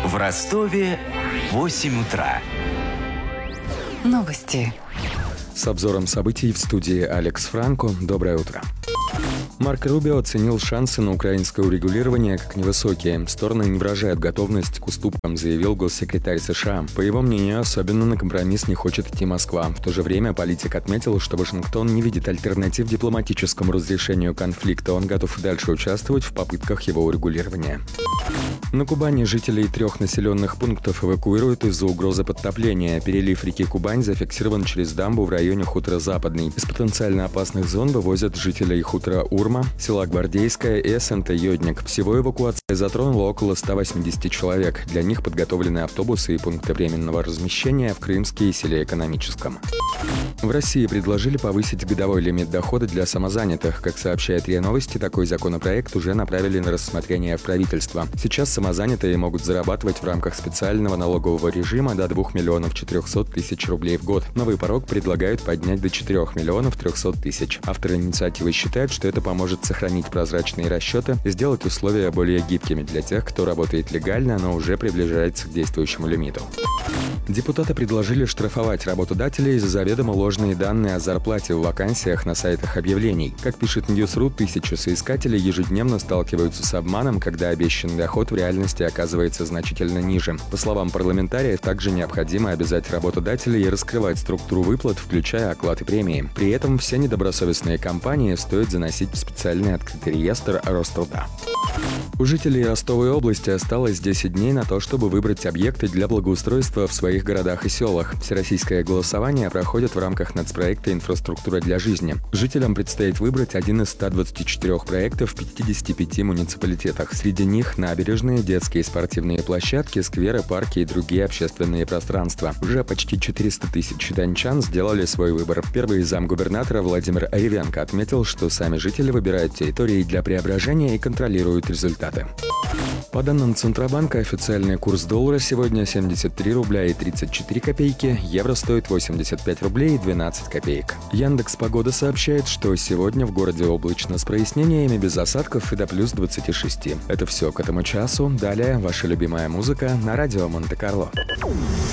В Ростове 8 утра. Новости. С обзором событий в студии Алекс Франко. Доброе утро. Марко Рубио оценил шансы на украинское урегулирование как невысокие. Стороны не выражают готовность к уступкам, заявил госсекретарь США. По его мнению, особенно на компромисс не хочет идти Москва. В то же время политик отметил, что Вашингтон не видит альтернатив дипломатическому разрешению конфликта. Он готов и дальше участвовать в попытках его урегулирования. На Кубани жителей 3 населенных пунктов эвакуируют из-за угрозы подтопления. Перелив реки Кубань зафиксирован через дамбу в районе хутора Западный. Из потенциально опасных зон вывозят жителей хутора Урма, села Гвардейское и СНТ Йодник. Всего эвакуация затронула около 180 человек. Для них подготовлены автобусы и пункты временного размещения в Крымске и селе Экономическом. В России предложили повысить годовой лимит дохода для самозанятых. Как сообщает РИА Новости, такой законопроект уже направили на рассмотрение в правительство. Сейчас самозанятые могут зарабатывать в рамках специального налогового режима до 2 миллионов 400 тысяч рублей в год. Новый порог предлагают поднять до 4 миллионов 300 тысяч. Авторы инициативы считают, что это поможет сохранить прозрачные расчеты и сделать условия более гибкими для тех, кто работает легально, но уже приближается к действующему лимиту. Депутаты предложили штрафовать работодателей за заведомо ложные данные о зарплате в вакансиях на сайтах объявлений. Как пишет Ньюс.ру, тысячи соискателей ежедневно сталкиваются с обманом, когда обещанный доход в реальности оказывается значительно ниже. По словам парламентариев, также необходимо обязать работодателей раскрывать структуру выплат, включая оклад и премии. При этом все недобросовестные компании стоит заносить в специальный открытый реестр Роструда. У жителей Ростовской области осталось 10 дней на то, чтобы выбрать объекты для благоустройства в своих городах и селах. Всероссийское голосование проходит в рамках нацпроекта «Инфраструктура для жизни». Жителям предстоит выбрать один из 124 проектов в 55 муниципалитетах. Среди них набережные, детские и спортивные площадки, скверы, парки и другие общественные пространства. Уже почти 400 тысяч дончан сделали свой выбор. Первый замгубернатора Владимир Ревенко отметил, что сами жители выбирают территории для преображения и контролируют результаты. По данным Центробанка, официальный курс доллара сегодня 73 рубля и 34 копейки, евро стоит 85 рублей и 12 копеек. Яндекс.Погода сообщает, что сегодня в городе облачно с прояснениями, без осадков и до плюс 26. Это все к этому часу. Далее ваша любимая музыка на радио Монте-Карло.